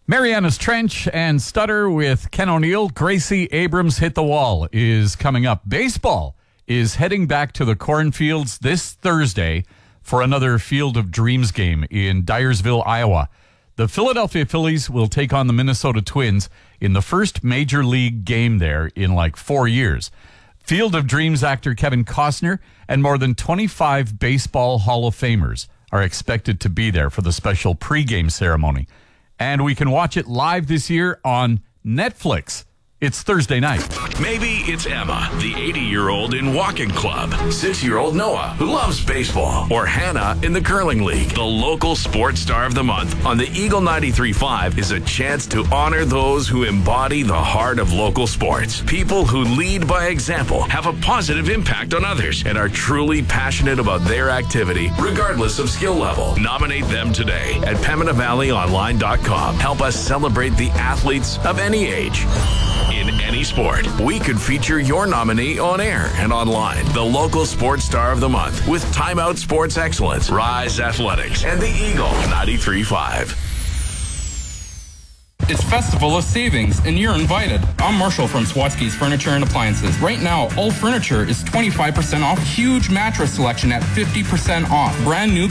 Mariana's Trench and Stutter with Ken O'Neill. Gracie Abrams Hit the Wall is coming up. Baseball is heading back to the cornfields this Thursday for another Field of Dreams game in Dyersville, Iowa. The Philadelphia Phillies will take on the Minnesota Twins in the first major league game there in like 4 years. Field of Dreams actor Kevin Costner and more than 25 Baseball Hall of Famers are expected to be there for the special pregame ceremony. And we can watch it live this year on Netflix. It's Thursday night. Maybe it's Emma, the 80-year-old in walking club, 6-year-old Noah, who loves baseball, or Hannah in the curling league. The local sports star of the month on the Eagle 93.5 is a chance to honor those who embody the heart of local sports. People who lead by example, have a positive impact on others, and are truly passionate about their activity, regardless of skill level. Nominate them today at PeminavalleyOnline.com. Help us celebrate the athletes of any age. In any sport, we could feature your nominee on air and online. The local sports star of the month with Time Out Sports Excellence, Rise Athletics, and the Eagle 93.5. It's Festival of Savings, and you're invited. I'm Marshall from Swatsky's Furniture and Appliances. Right now, all furniture is 25% off. Huge mattress selection at 50% off. Brand new